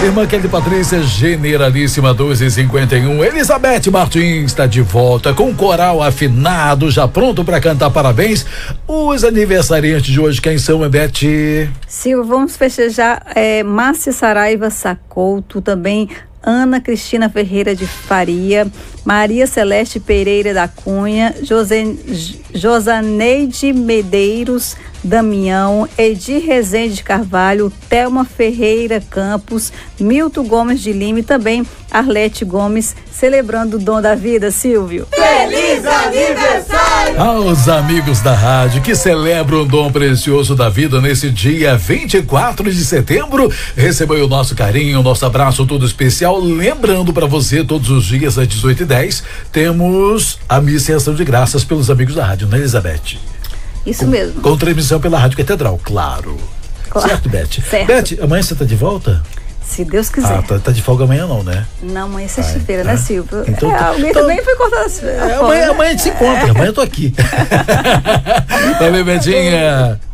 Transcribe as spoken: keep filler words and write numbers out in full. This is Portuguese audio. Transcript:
Irmã Kelly Patrícia, generalíssima doze e cinquenta e um. Elizabeth Martins está de volta com o coral afinado, já pronto para cantar parabéns. Os aniversariantes de hoje, quem são, Beth? Silvio, vamos festejar é, Márcia Saraiva Sacouto, também Ana Cristina Ferreira de Faria, Maria Celeste Pereira da Cunha, José, Josaneide Medeiros Damião, Edir Rezende de Carvalho, Thelma Ferreira Campos, Milton Gomes de Lima e também Arlete Gomes, celebrando o dom da vida, Silvio. Feliz aniversário! Aos amigos da rádio que celebram o dom precioso da vida nesse dia vinte e quatro de setembro, recebam o nosso carinho, o nosso abraço todo especial. Lembrando para você, todos os dias às dezoito e dez, temos a missa e ação de graças pelos amigos da rádio, né, Elizabeth? Isso com, mesmo. Com transmissão pela Rádio Catedral, claro. Claro. Certo, Beth? Certo. Beth, amanhã você tá de volta? Se Deus quiser. Ah, tá, tá de folga amanhã não, né? Não, amanhã é sexta-feira, né, ah, Silvio? Então, é, alguém então, também foi cortar as... é, amanhã, amanhã a gente se encontra, amanhã eu tô aqui. Valeu, Betinha.